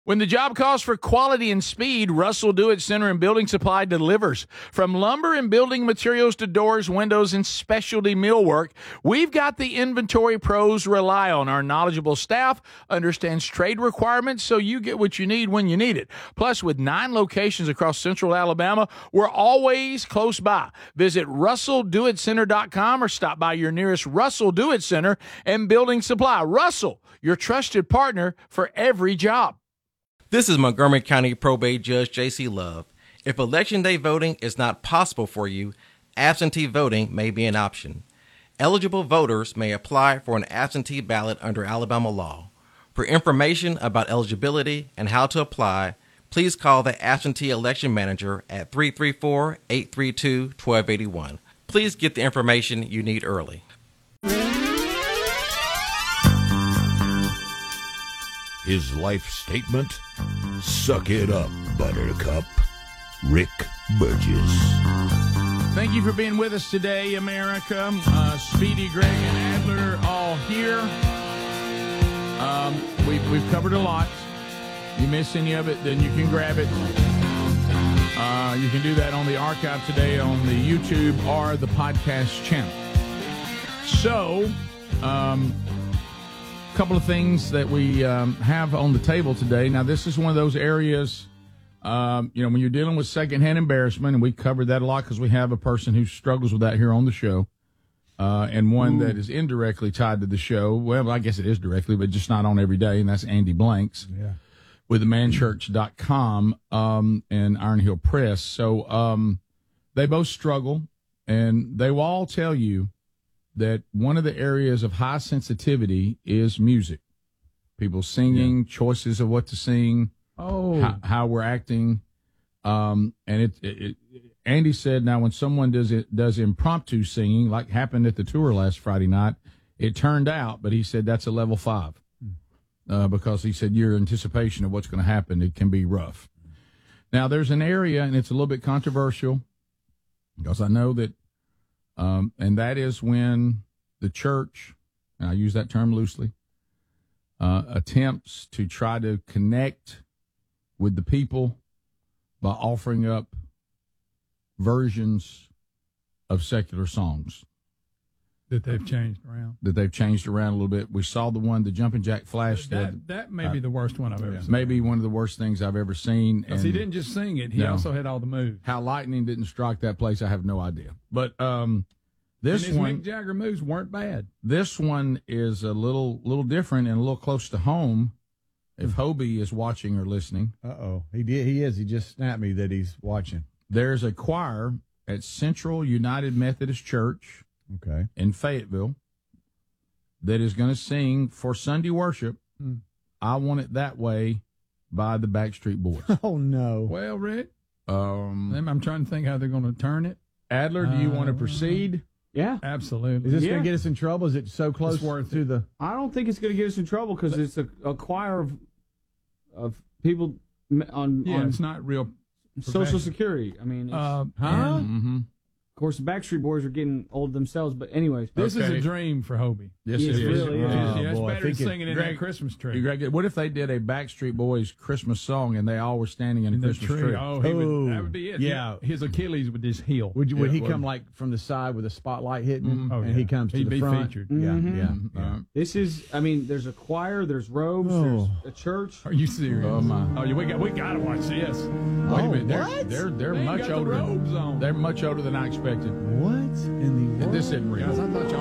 When the job calls for quality and speed, Russell Do-It Center and Building Supply delivers. From lumber and building materials to doors, windows, and specialty millwork, we've got the inventory pros rely on. Our knowledgeable staff understands trade requirements so you get what you need when you need it. Plus, with 9 locations across central Alabama, we're always close by. Visit RussellDoItCenter.com or stop by your nearest Russell Do-It Center and Building Supply. Russell, your trusted partner for every job. This is Montgomery County Probate Judge J.C. Love. If Election Day voting is not possible for you, absentee voting may be an option. Eligible voters may apply for an absentee ballot under Alabama law. For information about eligibility and how to apply, please call the absentee election manager at 334-832-1281. Please get the information you need early. His life statement? Suck it up, Buttercup. Rick Burgess. Thank you for being with us today, America. Speedy, Greg, and Adler all here. We've covered a lot. You miss any of it, then you can grab it. You can do that on the archive today on the YouTube or the podcast channel. So, couple of things that we have on the table today. Now, this is one of those areas, when you're dealing with secondhand embarrassment, and we covered that a lot because we have a person who struggles with that here on the show, and one that is indirectly tied to the show. Well, I guess it is directly, but just not on every day, and that's Andy Blanks with themanchurch.com and Iron Hill Press. So they both struggle, and they will all tell you that one of the areas of high sensitivity is music. People singing, choices of what to sing, how we're acting. And Andy said, now when someone does impromptu singing, like happened at the tour last Friday night, it turned out, but he said that's a level 5. Because he said your anticipation of what's going to happen, it can be rough. Now there's an area, and it's a little bit controversial, because I know that and that is when the church, and I use that term loosely, attempts to try to connect with the people by offering up versions of secular songs. That they've changed around. A little bit. We saw the Jumpin' Jack Flash. That may be the worst one I've ever seen. Maybe one of the worst things I've ever seen. Because he didn't just sing it. He also had all the moves. How lightning didn't strike that place, I have no idea. But this and his one, Mick Jagger moves weren't bad. This one is a little different and a little close to home. If Hobie is watching or listening. He is. He just snapped me that he's watching. There's a choir at Central United Methodist Church. Okay. In Fayetteville, that is going to sing for Sunday worship, I Want It That Way by the Backstreet Boys. Oh, no. Well, Rick, I'm trying to think how they're going to turn it. Adler, do you want to proceed? Yeah. Absolutely. Is this going to get us in trouble? Is it so close to the... I don't think it's going to get us in trouble because it's a choir of people on it's not real Social Security. I mean, it's, Mm-hmm. Of course, the Backstreet Boys are getting old themselves, but anyways. This is a dream for Hobie. Yes, it is. Really is. It's better than singing in that Christmas tree. Greg, what if they did a Backstreet Boys Christmas song and they all were standing in a Christmas tree? Oh, that would be it. Yeah. His Achilles would just heal. Would he come like from the side with a spotlight hitting him? Oh, and he comes to the front? He'd be featured. Yeah. This is, there's a choir, there's robes, there's a church. Are you serious? Oh, my. Oh, yeah, we got to watch this. Wait a minute. They're much older. The robes on. They're much older than I expected. What in the world? This isn't real. Guys, I thought y'all